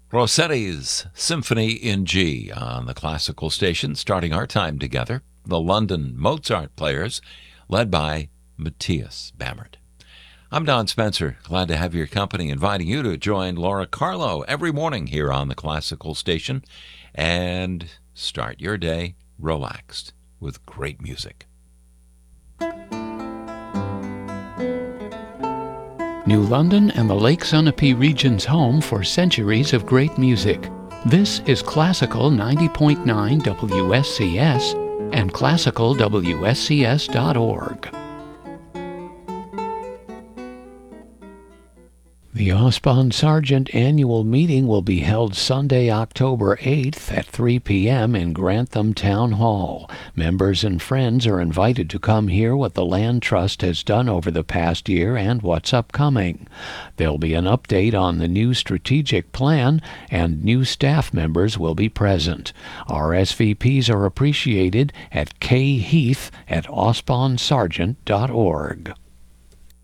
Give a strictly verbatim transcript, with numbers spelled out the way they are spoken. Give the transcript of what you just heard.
Rossetti's Symphony in G on the classical station, starting our time together. The London Mozart Players, led by Matthias Bammert. I'm Don Spencer, glad to have your company, inviting you to join Laura Carlo every morning here on the classical station and start your day relaxed with great music. New London and the Lake Sunapee region's home for centuries of great music. This is Classical ninety point nine W S C S and classical W S C S dot org. The Osbon Sargent Annual Meeting will be held Sunday, October eighth at three p.m. in Grantham Town Hall. Members and friends are invited to come hear what the Land Trust has done over the past year and what's upcoming. There'll be an update on the new strategic plan, and new staff members will be present. R S V Ps are appreciated at kheath at osbon sargent dot org.